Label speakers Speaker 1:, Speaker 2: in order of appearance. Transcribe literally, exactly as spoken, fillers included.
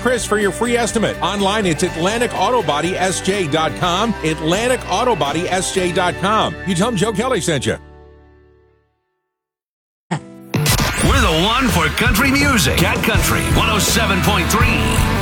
Speaker 1: Chris for your free estimate. Online, it's Atlantic Auto Body S J dot com. Atlantic Auto Body S J dot com. You tell them Joe Kelly sent you.
Speaker 2: We're the one for country music. Cat Country one oh seven point three.